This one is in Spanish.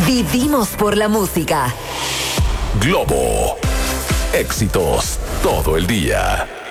Vivimos por la música. Globo. Éxitos todo el día.